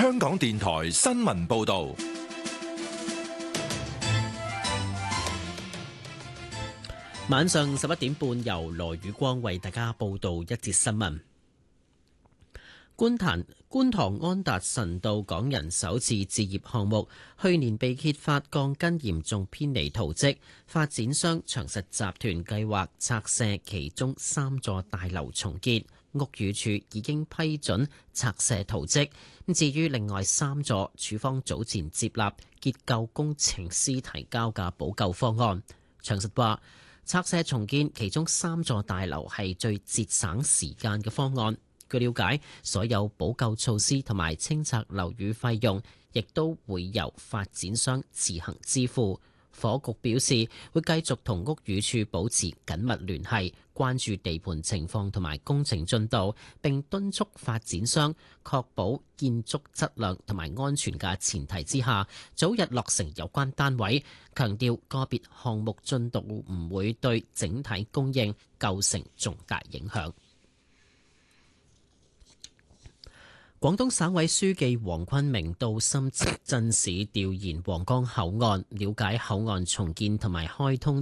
香港電台新聞報道。 晚上11點半，由羅宇光為大家報道一節新聞。觀塘安達臣道港人首次置業項目，去年被揭發鋼筋嚴重偏離圖則，發展商長實集團計劃拆卸其中3座大樓重建，屋宇署已經批准拆卸圖則。至於另外3座，署方早前接納結構工程師提交嘅補救方案。長實話，拆卸重建其中3座大樓係最節省時間嘅方案。據了解，所有補救措施同埋清拆樓宇費用，亦都會由發展商自行支付。火局表示會繼續同屋宇署保持緊密聯繫，關注地盤情況同埋工程進度，並敦促發展商確保建築質量同埋安全嘅前提之下，早日落成有關單位。強調個別項目進度唔會對整體供應構成重大影響。廣東省委書記黃坤明到深圳市調研皇崗口岸，了解口岸重建同埋開通